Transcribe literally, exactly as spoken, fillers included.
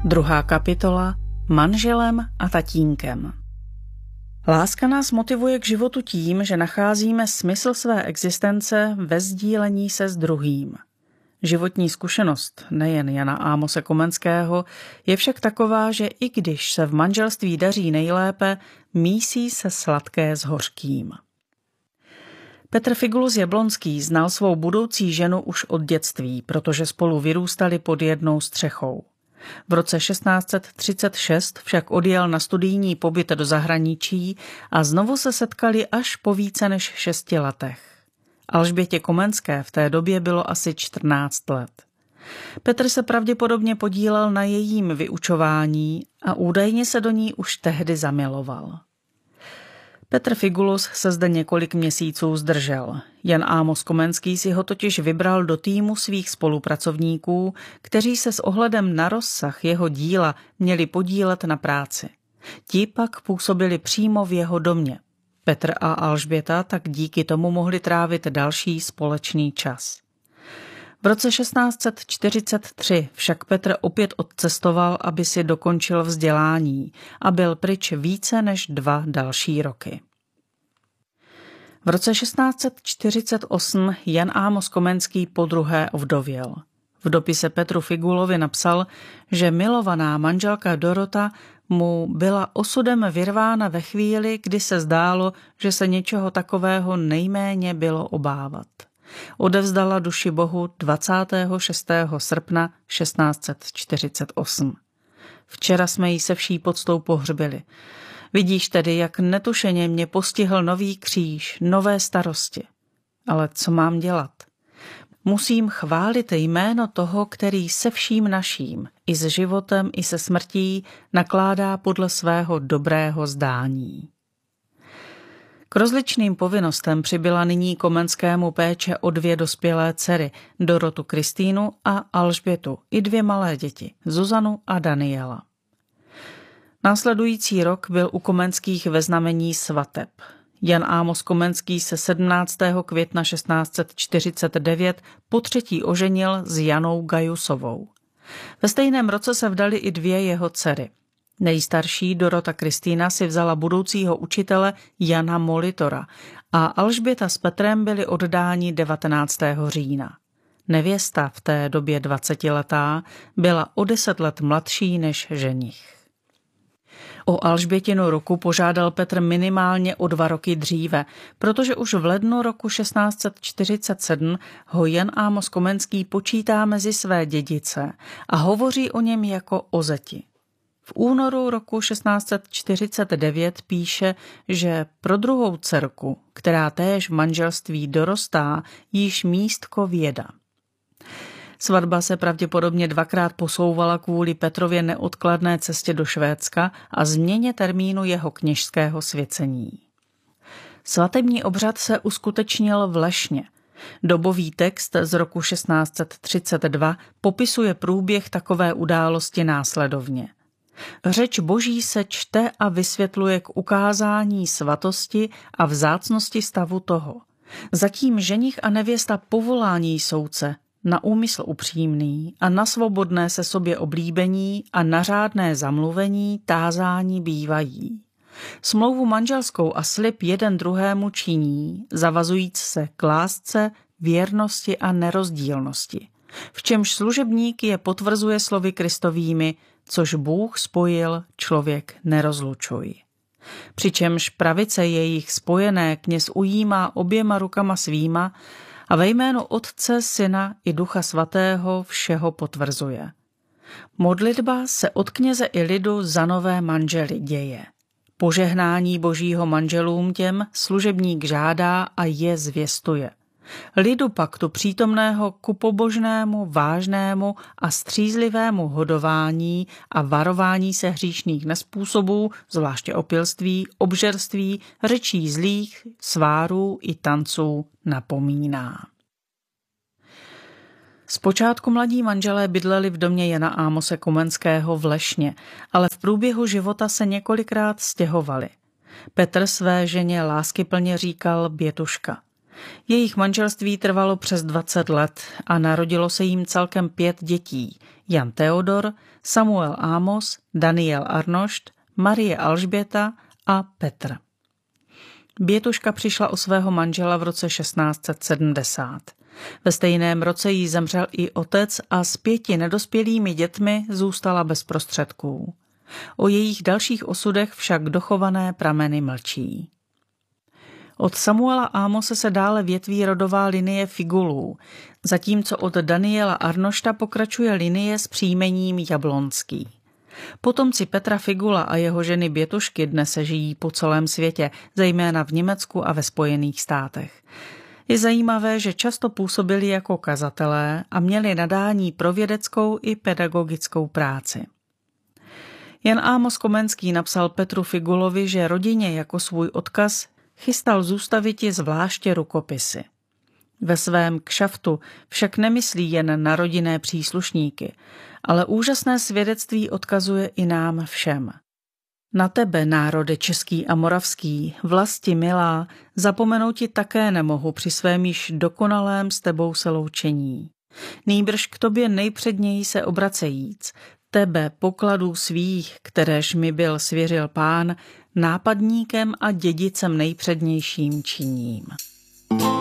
Druhá kapitola. Manželem a tatínkem. Láska nás motivuje k životu tím, že nacházíme smysl své existence ve sdílení se s druhým. Životní zkušenost nejen Jana Ámose Komenského je však taková, že i když se v manželství daří nejlépe, mísí se sladké s hořkým. Petr Figulus Jablonský znal svou budoucí ženu už od dětství, protože spolu vyrůstali pod jednou střechou. V roce šestnáct set třicet šest však odjel na studijní pobyt do zahraničí a znovu se setkali až po více než šesti letech. Alžbětě Komenské v té době bylo asi čtrnáct let. Petr se pravděpodobně podílel na jejím vyučování a údajně se do ní už tehdy zamiloval. Petr Figulus se zde několik měsíců zdržel. Jan Ámos Komenský si ho totiž vybral do týmu svých spolupracovníků, kteří se s ohledem na rozsah jeho díla měli podílet na práci. Ti pak působili přímo v jeho domě. Petr a Alžběta tak díky tomu mohli trávit další společný čas. V roce šestnáct set čtyřicet tři však Petr opět odcestoval, aby si dokončil vzdělání a byl pryč více než dva další roky. V roce šestnáct set čtyřicet osm Jan Ámos Komenský podruhé ovdověl. V dopise Petru Figulovi napsal, že milovaná manželka Dorota mu byla osudem vyrvána ve chvíli, kdy se zdálo, že se něčeho takového nejméně bylo obávat. Odevzdala duši Bohu dvacátého šestého srpna šestnáct set čtyřicet osm. Včera jsme jí se vší poctou pohřbili. Vidíš tedy, jak netušeně mě postihl nový kříž, nové starosti. Ale co mám dělat? Musím chválit jméno toho, který se vším naším, i s životem, i se smrtí, nakládá podle svého dobrého zdání. K rozličným povinnostem přibyla nyní Komenskému péče o dvě dospělé dcery, Dorotu Kristýnu a Alžbětu, i dvě malé děti, Zuzanu a Daniela. Následující rok byl u Komenských ve znamení svateb. Jan Ámos Komenský se sedmnáctého května šestnáct set čtyřicet devět potřetí oženil s Janou Gajusovou. Ve stejném roce se vdali i dvě jeho dcery. Nejstarší Dorota Kristýna si vzala budoucího učitele Jana Molitora a Alžběta s Petrem byli oddáni devatenáctého října. Nevěsta, v té době dvacetiletá, byla o deset let mladší než ženich. O Alžbětinu ruku požádal Petr minimálně o dva roky dříve, protože už v lednu roku šestnáct set čtyřicet sedm ho Jan Ámos Komenský počítá mezi své dědice a hovoří o něm jako o zeti. V únoru roku šestnáct set čtyřicet devět píše, že pro druhou dcerku, která též v manželství dorostá, již místko věda. Svatba se pravděpodobně dvakrát posouvala kvůli Petrově neodkladné cestě do Švédska a změně termínu jeho kněžského svěcení. Svatební obřad se uskutečnil v Lešně. Dobový text z roku šestnáct set třicet dva popisuje průběh takové události následovně. Řeč Boží se čte a vysvětluje k ukázání svatosti a vzácnosti stavu toho. Zatím ženich a nevěsta povolání soudce, na úmysl upřímný a na svobodné se sobě oblíbení a na řádné zamluvení tázání bývají. Smlouvu manželskou a slib jeden druhému činí, zavazujíc se k lásce, věrnosti a nerozdílnosti. V čemž služebník je potvrzuje slovy Kristovými, což Bůh spojil, člověk nerozlučuj. Přičemž pravice jejich spojené kněz ujímá oběma rukama svýma a ve jménu Otce, Syna i Ducha Svatého všeho potvrzuje. Modlitba se od kněze i lidu za nové manžely děje. Požehnání Božího manželům těm služebník žádá a je zvěstuje. Lidu pak tu přítomného ku pobožnému, vážnému a střízlivému hodování a varování se hříšných nespůsobů, zvláště opilství, obžerství, řečí zlých, svárů i tanců napomíná. Zpočátku mladí manželé bydleli v domě Jana Ámose Komenského v Lešně, ale v průběhu života se několikrát stěhovali. Petr své ženě láskyplně říkal Bětuška. Jejich manželství trvalo přes dvacet let a narodilo se jim celkem pět dětí, Jan Teodor, Samuel Amos, Daniel Arnošt, Marie Alžběta a Petr. Bětuška přišla o svého manžela v roce šestnáct set sedmdesát. Ve stejném roce jí zemřel i otec a s pěti nedospělými dětmi zůstala bez prostředků. O jejich dalších osudech však dochované prameny mlčí. Od Samuela Amose se dále větví rodová linie Figulů, zatímco od Daniela Arnošta pokračuje linie s příjmením Jablonský. Potomci Petra Figula a jeho ženy Bětušky dnes se žijí po celém světě, zejména v Německu a ve Spojených státech. Je zajímavé, že často působili jako kazatelé a měli nadání pro vědeckou i pedagogickou práci. Jan Amos Komenský napsal Petru Figulovi, že rodině jako svůj odkaz chystal zůstaviti zvláště rukopisy. Ve svém kšaftu však nemyslí jen na rodinné příslušníky, ale úžasné svědectví odkazuje i nám všem. Na tebe, národe český a moravský, vlasti milá, zapomenouti také nemohu při svém již dokonalém s tebou se loučení. Nýbrž k tobě nejpředněji se obracejíc, tebe pokladů svých, kteréž mi byl svěřil Pán, nápadníkem a dědicem nejpřednějším činím.